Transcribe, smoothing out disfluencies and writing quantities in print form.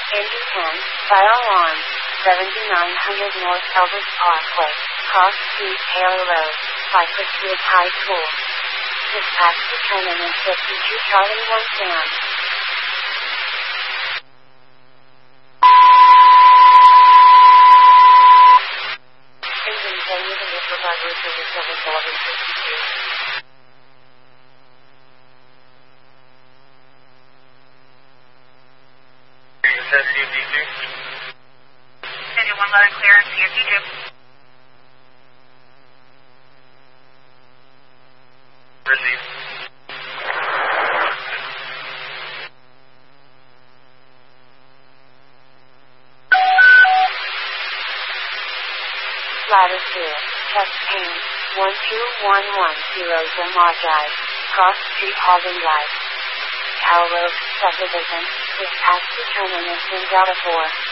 Engine 10, fire alarm, 7900 North Elvis Parkway, Cross Street, Taylor Road, Cypress Ridge High School. Dispatch to terminal 52 Charlie 1 Sam. Engine failure to disregard route service service 1152. CFD2. Engine 1 loud and clear, CFD2. Receive. Ladder 2, chest pain, 12110 Delmar Drive, Cross Street, Halden Drive. Tower Road, Subdivision, dispatch to terminus in Delta 4.